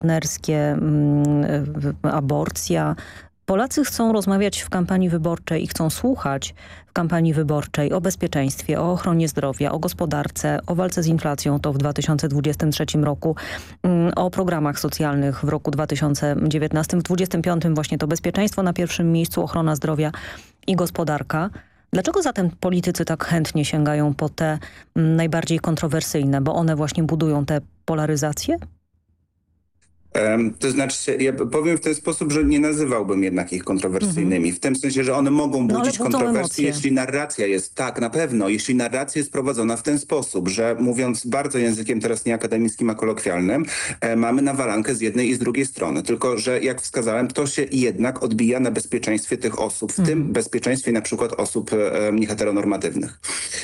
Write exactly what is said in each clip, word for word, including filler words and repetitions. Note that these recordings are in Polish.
partnerskie, aborcja. Polacy chcą rozmawiać w kampanii wyborczej i chcą słuchać w kampanii wyborczej o bezpieczeństwie, o ochronie zdrowia, o gospodarce, o walce z inflacją, to w dwa tysiące dwudziestym trzecim roku, o programach socjalnych w roku dwa tysiące dziewiętnastym. W dwudziestym piątym właśnie to bezpieczeństwo na pierwszym miejscu, ochrona zdrowia i gospodarka. Dlaczego zatem politycy tak chętnie sięgają po te najbardziej kontrowersyjne, bo one właśnie budują tę polaryzację? Um, to znaczy, ja powiem w ten sposób, że nie nazywałbym jednak ich kontrowersyjnymi. Mm-hmm. W tym sensie, że one mogą budzić no, kontrowersje, jeśli narracja jest, tak, na pewno, jeśli narracja jest prowadzona w ten sposób, że mówiąc bardzo językiem teraz nie akademickim, a kolokwialnym, e, mamy nawalankę z jednej i z drugiej strony. Tylko, że jak wskazałem, to się jednak odbija na bezpieczeństwie tych osób, w mm-hmm. tym bezpieczeństwie na przykład osób e, nieheteronormatywnych.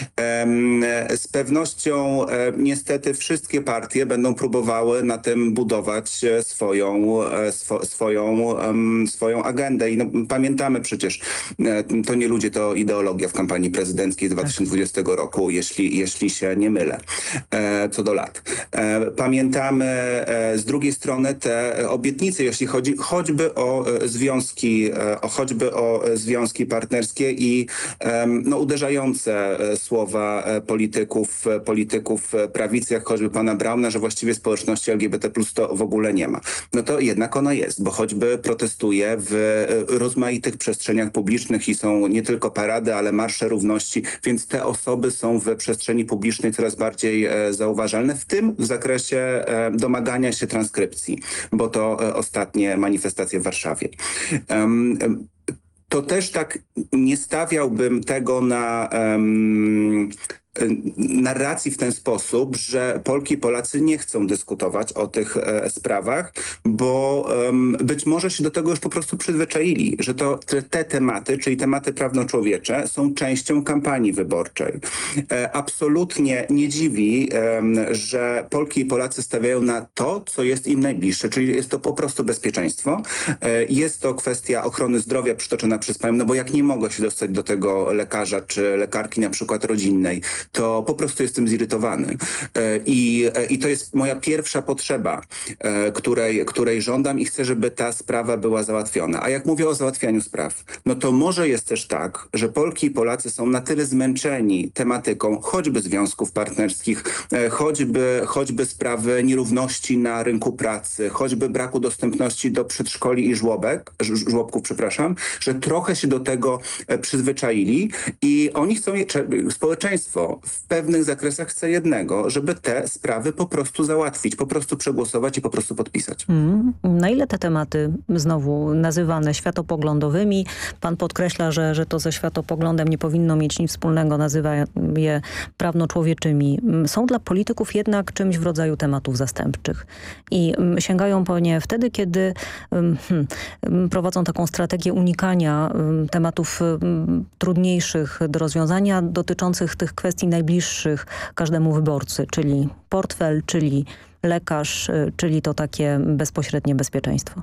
E, z pewnością e, niestety wszystkie partie będą próbowały na tym budować e, swoją, swo, swoją, um, swoją agendę. I no, pamiętamy przecież, to nie ludzie, to ideologia w kampanii prezydenckiej z dwa tysiące dwudziestego roku, jeśli, jeśli się nie mylę, e, co do lat. E, pamiętamy e, z drugiej strony te obietnice, jeśli chodzi choćby o e, związki, e, o, choćby o e, związki partnerskie i e, no, uderzające e, słowa e, polityków, e, polityków prawicy, jak choćby pana Brauna, że właściwie społeczności L G B T plus to w ogóle nie ma. No to jednak ona jest, bo choćby protestuje w rozmaitych przestrzeniach publicznych i są nie tylko parady, ale marsze równości, więc te osoby są w przestrzeni publicznej coraz bardziej e, zauważalne, w tym w zakresie e, domagania się transkrypcji, bo to e, ostatnie manifestacje w Warszawie. Um, to też tak nie stawiałbym tego na... Um, narracji w ten sposób, że Polki i Polacy nie chcą dyskutować o tych e, sprawach, bo um, być może się do tego już po prostu przyzwyczaili, że to te, te tematy, czyli tematy prawno-człowiecze, są częścią kampanii wyborczej. E, absolutnie nie dziwi, e, że Polki i Polacy stawiają na to, co jest im najbliższe, czyli jest to po prostu bezpieczeństwo. E, jest to kwestia ochrony zdrowia przytoczona przez panią, no bo jak nie mogę się dostać do tego lekarza czy lekarki na przykład rodzinnej, to po prostu jestem zirytowany. I, i to jest moja pierwsza potrzeba, której, której żądam i chcę, żeby ta sprawa była załatwiona. A jak mówię o załatwianiu spraw, no to może jest też tak, że Polki i Polacy są na tyle zmęczeni tematyką choćby związków partnerskich, choćby, choćby sprawy nierówności na rynku pracy, choćby braku dostępności do przedszkoli i żłobek, żłobków, przepraszam, że trochę się do tego przyzwyczaili i oni chcą, społeczeństwo w pewnych zakresach chce jednego, żeby te sprawy po prostu załatwić, po prostu przegłosować i po prostu podpisać. Mm. Na ile te tematy znowu nazywane światopoglądowymi, pan podkreśla, że, że to ze światopoglądem nie powinno mieć nic wspólnego, nazywa je prawno-człowieczymi, są dla polityków jednak czymś w rodzaju tematów zastępczych i sięgają po nie wtedy, kiedy hmm, prowadzą taką strategię unikania tematów trudniejszych do rozwiązania, dotyczących tych kwestii najbliższych każdemu wyborcy, czyli portfel, czyli lekarz, czyli to takie bezpośrednie bezpieczeństwo.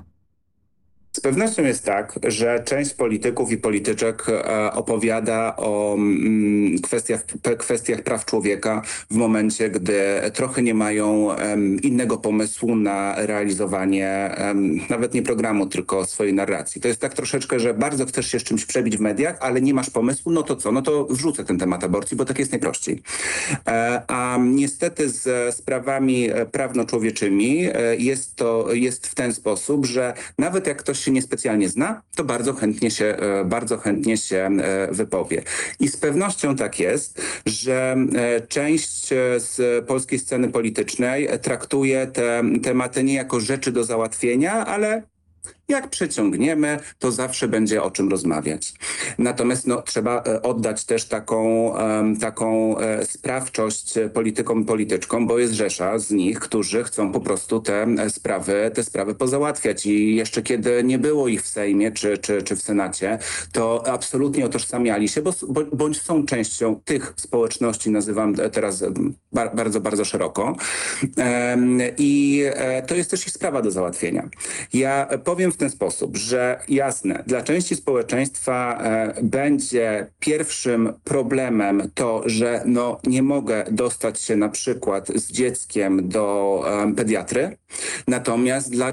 Z pewnością jest tak, że część polityków i polityczek e, opowiada o mm, kwestiach, p, kwestiach praw człowieka w momencie, gdy trochę nie mają em, innego pomysłu na realizowanie em, nawet nie programu, tylko swojej narracji. To jest tak troszeczkę, że bardzo chcesz się z czymś przebić w mediach, ale nie masz pomysłu, no to co? No to wrzucę ten temat aborcji, bo tak jest najprościej. E, a niestety z sprawami prawno-człowieczymi e, jest to jest w ten sposób, że nawet jak ktoś się niespecjalnie zna, to bardzo chętnie się, bardzo chętnie się wypowie. I z pewnością tak jest, że część z polskiej sceny politycznej traktuje te tematy nie jako rzeczy do załatwienia, ale jak przeciągniemy, to zawsze będzie o czym rozmawiać. Natomiast no, trzeba oddać też taką, um, taką e, sprawczość politykom i polityczkom, bo jest rzesza z nich, którzy chcą po prostu te sprawy, te sprawy pozałatwiać. I jeszcze kiedy nie było ich w Sejmie czy, czy, czy w Senacie, to absolutnie utożsamiali się, bo, bo, bądź są częścią tych społeczności, nazywam teraz bar, bardzo, bardzo szeroko. Um, I e, to jest też ich sprawa do załatwienia. Ja powiem w ten sposób, że jasne, dla części społeczeństwa e, będzie pierwszym problemem to, że no, nie mogę dostać się na przykład z dzieckiem do e, pediatry, natomiast dla